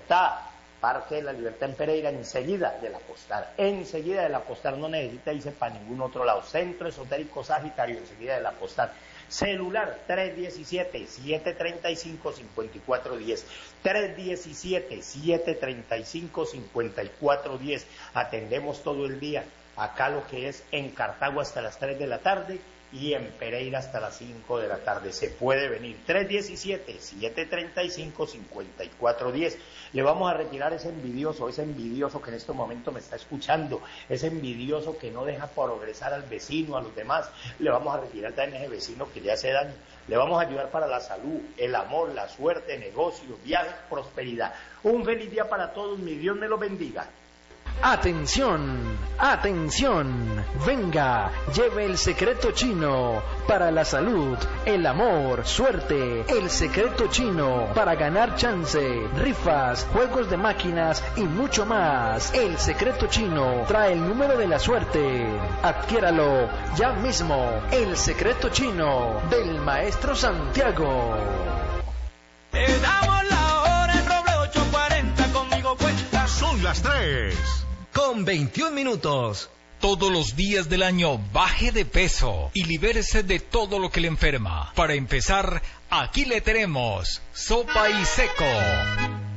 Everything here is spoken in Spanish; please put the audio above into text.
Libertad, Parque de la Libertad en Pereira, enseguida del Apostar. Enseguida del Apostar, no necesita irse para ningún otro lado. Centro Esotérico Sagitario, enseguida del Apostar. Celular 317-735-5410. 317-735-5410. Atendemos todo el día. Acá lo que es en Cartago hasta las 3 de la tarde y en Pereira hasta las 5 de la tarde. Se puede venir. 317-735-5410. Le vamos a retirar ese envidioso que en este momento me está escuchando, ese envidioso que no deja progresar al vecino, a los demás. Le vamos a retirar también ese vecino que le hace daño. Le vamos a ayudar para la salud, el amor, la suerte, negocios, viajes, prosperidad. Un feliz día para todos. Mi Dios me los bendiga. Atención, atención, venga, lleve el secreto chino para la salud, el amor, suerte, el secreto chino para ganar chance, rifas, juegos de máquinas y mucho más. El secreto chino trae el número de la suerte. Adquiéralo ya mismo. El secreto chino del maestro Santiago. Te damos la hora en Roble 840, conmigo cuenta. Son las 3:21. Todos los días del año baje de peso y libérese de todo lo que le enferma. Para empezar, aquí le tenemos Sopa y Seco.